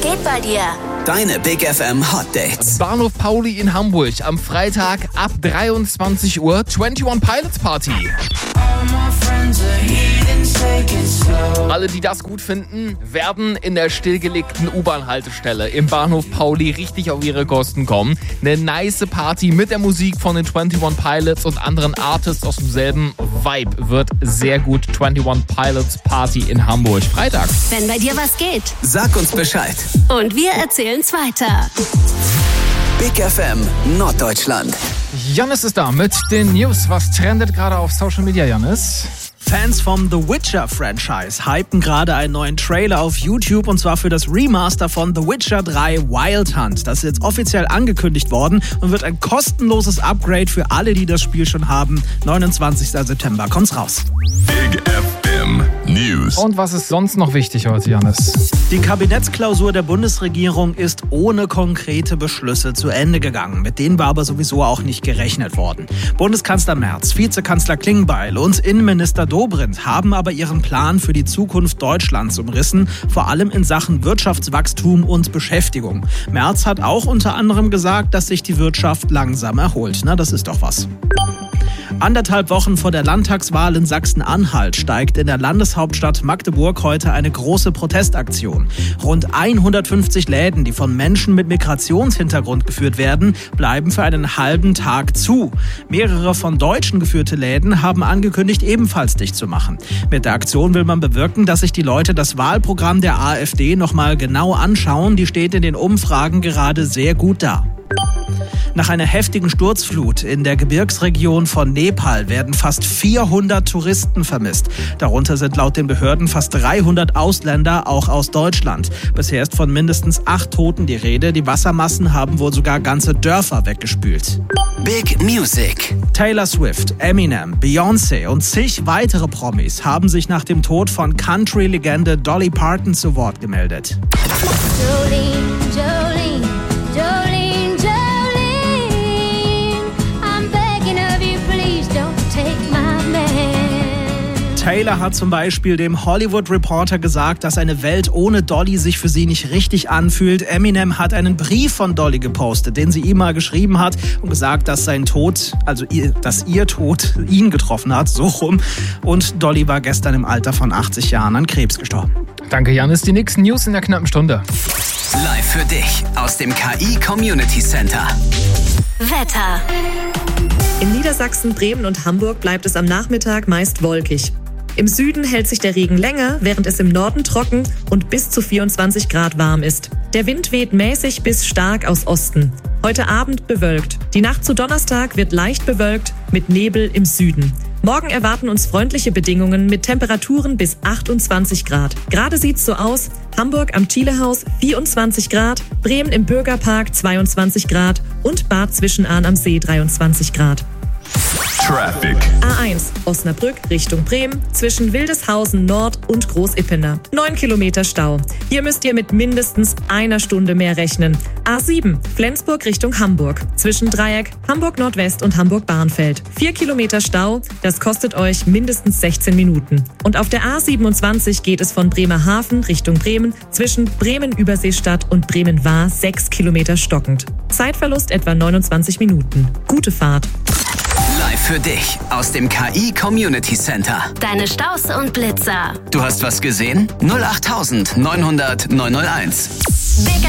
geht bei dir? Deine Big FM Hot Dates. Bahnhof Pauli in Hamburg am Freitag ab 23 Uhr 21 Pilots Party. Alle, die das gut finden, werden in der stillgelegten U-Bahn-Haltestelle im Bahnhof Pauli richtig auf ihre Kosten kommen. Eine nice Party mit der Musik von den 21 Pilots und anderen Artists aus demselben Vibe wird sehr gut. 21 Pilots Party in Hamburg. Freitag. Wenn bei dir was geht. Sag uns Bescheid. Und wir erzählen's weiter. Big FM Norddeutschland. Jannis ist da mit den News. Was trendet gerade auf Social Media, Jannis? Fans vom The Witcher-Franchise hypen gerade einen neuen Trailer auf YouTube und zwar für das Remaster von The Witcher 3 Wild Hunt. Das ist jetzt offiziell angekündigt worden und wird ein kostenloses Upgrade für alle, die das Spiel schon haben. 29. September kommt's raus. Big FM News. Und was ist sonst noch wichtig heute, Jannis? Die Kabinettsklausur der Bundesregierung ist ohne konkrete Beschlüsse zu Ende gegangen. Mit denen war aber sowieso auch nicht gerechnet worden. Bundeskanzler Merz, Vizekanzler Klingbeil und Innenminister Dobrindt haben aber ihren Plan für die Zukunft Deutschlands umrissen, vor allem in Sachen Wirtschaftswachstum und Beschäftigung. Merz hat auch unter anderem gesagt, dass sich die Wirtschaft langsam erholt. Na, das ist doch was. 1,5 Wochen vor der Landtagswahl in Sachsen-Anhalt steigt in der Landeshauptstadt Magdeburg heute eine große Protestaktion. Rund 150 Läden, die von Menschen mit Migrationshintergrund geführt werden, bleiben für einen halben Tag zu. Mehrere von Deutschen geführte Läden haben angekündigt, ebenfalls dicht zu machen. Mit der Aktion will man bewirken, dass sich die Leute das Wahlprogramm der AfD nochmal genau anschauen. Die steht in den Umfragen gerade sehr gut da. Nach einer heftigen Sturzflut in der Gebirgsregion von Nepal werden fast 400 Touristen vermisst. Darunter sind laut den Behörden fast 300 Ausländer, auch aus Deutschland. Bisher ist von mindestens 8 Toten die Rede. Die Wassermassen haben wohl sogar ganze Dörfer weggespült. Big Music. Taylor Swift, Eminem, Beyoncé und zig weitere Promis haben sich nach dem Tod von Country-Legende Dolly Parton zu Wort gemeldet. Jolene, Jolene, Jolene, Jolene, I'm begging of you, please don't take my man. Taylor hat zum Beispiel dem Hollywood Reporter gesagt, dass eine Welt ohne Dolly sich für sie nicht richtig anfühlt. Eminem hat einen Brief von Dolly gepostet, den sie ihm mal geschrieben hat und gesagt, dass sein Tod, dass ihr Tod ihn getroffen hat, so rum. Und Dolly war gestern im Alter von 80 Jahren an Krebs gestorben. Danke, Jannis. Die nächsten News in der knappen Stunde. Live für dich aus dem KI Community Center. Wetter. In Niedersachsen, Bremen und Hamburg bleibt es am Nachmittag meist wolkig. Im Süden hält sich der Regen länger, während es im Norden trocken und bis zu 24 Grad warm ist. Der Wind weht mäßig bis stark aus Osten. Heute Abend bewölkt. Die Nacht zu Donnerstag wird leicht bewölkt mit Nebel im Süden. Morgen erwarten uns freundliche Bedingungen mit Temperaturen bis 28 Grad. Gerade sieht's so aus: Hamburg am Thielehaus 24 Grad, Bremen im Bürgerpark 22 Grad und Bad Zwischenahn am See 23 Grad. Traffic. A1 Osnabrück Richtung Bremen zwischen Wildeshausen Nord und Großippener. 9 Kilometer Stau. Hier müsst ihr mit mindestens einer Stunde mehr rechnen. A7 Flensburg Richtung Hamburg zwischen Dreieck Hamburg Nordwest und Hamburg Bahnfeld. 4 Kilometer Stau, das kostet euch mindestens 16 Minuten. Und auf der A27 geht es von Bremerhaven Richtung Bremen zwischen Bremen-Überseestadt und Bremen-Wahr 6 Kilometer stockend. Zeitverlust etwa 29 Minuten. Gute Fahrt. Live für dich aus dem KI Community Center. Deine Staus und Blitzer. Du hast was gesehen? 08900 901. Big